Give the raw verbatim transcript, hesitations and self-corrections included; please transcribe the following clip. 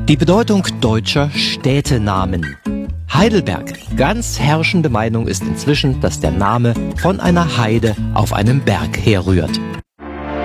Die Bedeutung deutscher Städtenamen. Heidelberg. Ganz herrschende Meinung ist inzwischen, dass der Name von einer Heide auf einem Berg herrührt.